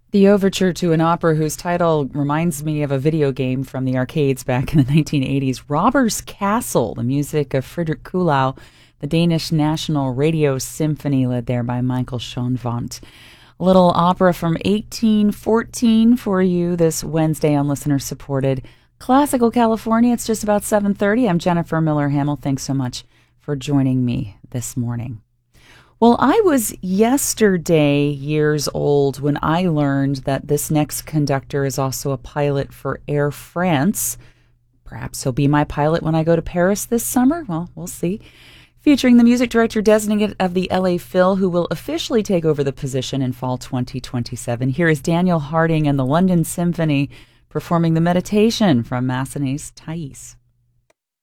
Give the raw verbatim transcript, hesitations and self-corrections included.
The overture to an opera whose title reminds me of a video game from the arcades back in the nineteen eighties, Robber's Castle, the music of Frederick Kuhlau, the Danish National Radio Symphony, led there by Michael Schoenwandt. A little opera from eighteen fourteen for you this Wednesday on listener-supported Classical California. It's just about seven thirty. I'm Jennifer Miller-Hamill. Thanks so much for joining me this morning. Well, I was yesterday years old when I learned that this next conductor is also a pilot for Air France. Perhaps he'll be my pilot when I go to Paris this summer. Well, we'll see. Featuring the music director designate of the L A Phil, who will officially take over the position in fall twenty twenty-seven. Here is Daniel Harding and the London Symphony performing the Meditation from Massenet's Thais.